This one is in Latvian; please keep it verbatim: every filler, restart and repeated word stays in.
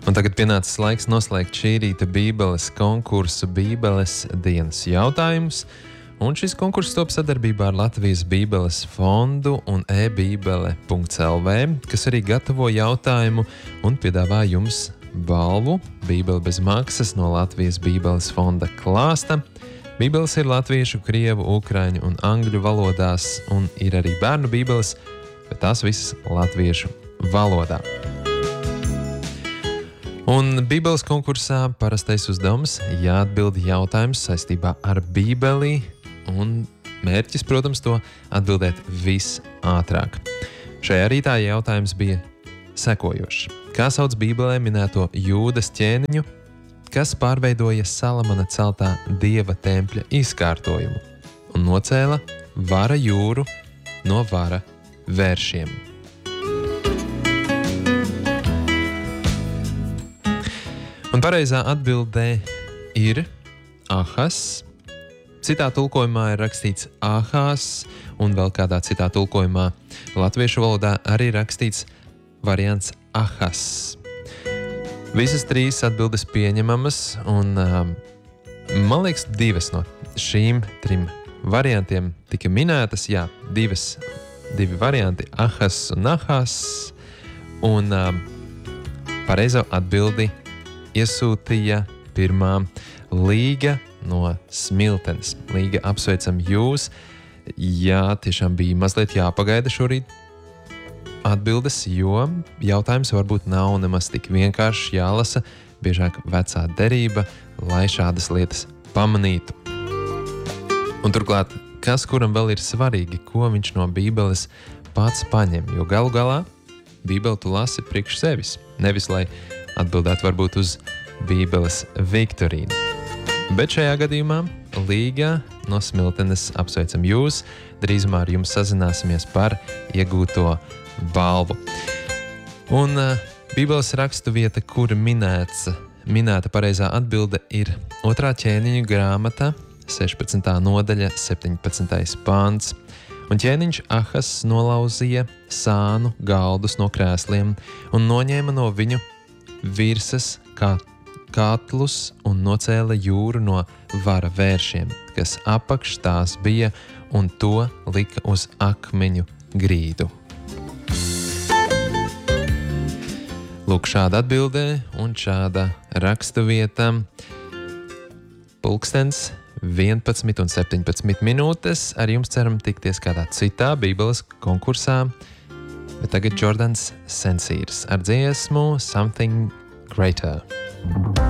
Un tagad pienācis laiks noslēgt šī rīta Bībeles konkursu Bībeles dienas jautājumus. Un šis konkurss top sadarbībā ar Latvijas Bībeles fondu un e-bībele punkts el vē, kas arī gatavo jautājumu un piedāvā jums balvu Bībele bez maksas no Latvijas Bībeles fonda klāsta. Bībeles ir latviešu, krievu, ukraiņu un angļu valodās, un ir arī bērnu bībeles, bet tās visas latviešu valodā. Un Bībeles konkursā parastais uzdevums jāatbild jautājums saistībā ar Bībeli, un mērķis, protams, to atbildēt visātrāk. Šajā rītā jautājums bija sekojošs. Kā sauc Bībelē minēto Jūdas ķēniņu, kas pārveidoja Salamana celtā Dieva tempļa izkārtojumu un nocēla vara jūru no vara vēršiem? Un pareizā atbildē ir Ahas. Citā tulkojumā ir rakstīts Ahās, un vēl kādā citā tulkojumā latviešu valodā arī rakstīts variants Ahas. Visas trīs atbildes pieņemamas, un um, man liekas, divas no šīm trim variantiem tika minētas. Jā, divas, divi varianti Ahas un Ahas, un um, pareizo atbildi iesūtīja pirmā Līga no Smiltenes. Līga, apsveicam jūs. Jā, tiešām bija mazliet jāpagaida šorīt atbildes, jo jautājums varbūt nav nemaz tik vienkārši jālasa, biežāk vecā derība, lai šādas lietas pamanītu. Un turklāt, kas kuram vēl ir svarīgi, ko viņš no Bībeles pats paņem, jo galu galā Bībeli tu lasi priekš sevis, nevis lai atbildēt varbūt uz Bībeles viktorīnu. Bet šajā gadījumā Līga no Smiltenes, apsveicam jūs. Drīzumā ar jums sazināsimies par iegūto balvu. Un uh, Bībeles rakstu vieta, kur minēts, minēta pareizā atbilde, ir otrā ķēniņu grāmata, sešpadsmitā nodaļa, septiņpadsmitais pāns. Un ķēniņš Ahas nolauzīja sānu galdus no krēsliem un noņēma no viņu virsas kā kātlus un nocēla jūru no vara vēršiem, kas apakš tās bija, un to lika uz akmeņu grīdu. Lūk, šāda atbildē un šāda rakstu vieta. Pulkstens vienpadsmit un septiņpadsmit minūtes. Ar jums ceram tikties kādā citā Bībeles konkursā. Bet tagad Jordans Sensīrs ar dziesmu Something Greater.